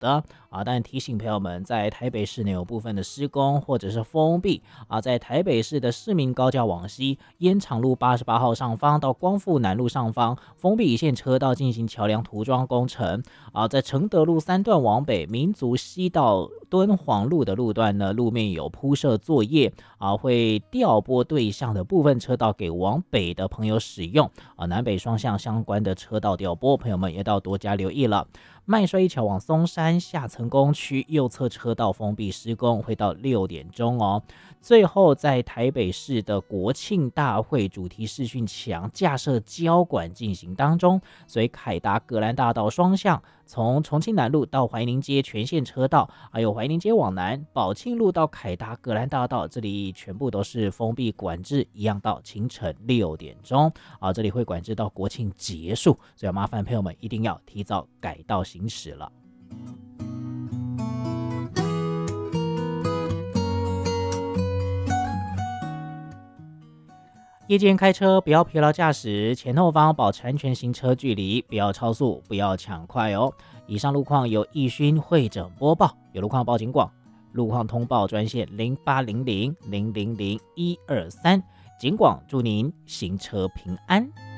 的但提醒朋友们，在台北市内有部分的施工或者是封闭在台北市的市民高架往西烟厂路88号上方到光复南路上方封闭一线车道进行桥梁涂装工程在承德路3段往北民族西到敦煌路的路段呢，路面有铺设作业会调拨对向的部分车道给往北的朋友使用南北双向相关的车道调拨，朋友们也要多加留意了。麦帅一桥往松山下层工区右侧车道封闭施工，会到6点钟哦。最后，在台北市的国庆大会主题视讯墙架设交管进行当中，所以凯达格兰大道双向从重庆南路到怀宁街全线车道，还有怀宁街往南宝庆路到凯达格兰大道，这里全部都是封闭管制，一样到清晨6点钟这里会管制到国庆结束，所以要麻烦朋友们一定要提早改道行驶了。夜间开车不要疲劳驾驶，前后方保持安全行车距离，不要超速，不要抢快哦。以上路况由义勋会诊播报，有路况报警广，路况通报专线0800000123，警广祝您行车平安。